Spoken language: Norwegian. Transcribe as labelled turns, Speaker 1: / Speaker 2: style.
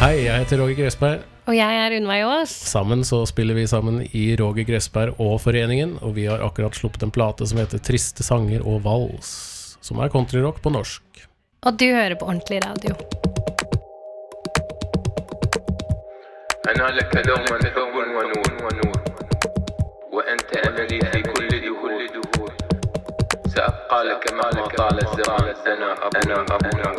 Speaker 1: Hei, jeg heter Roger Gressberg.
Speaker 2: Og jeg Unnveig Aas.
Speaker 1: Sammen så spiller vi sammen i Roger Gressberg og Foreningen, og vi har akkurat sluppet en plate som heter Triste sanger og vals, som countryrock på norsk.
Speaker 2: Og du hører på ordentlig radio.
Speaker 3: أنا لك دوما حب ونور وأنت أملي في كل دهور سأبقى لك مهما طال الزمان أنا أبو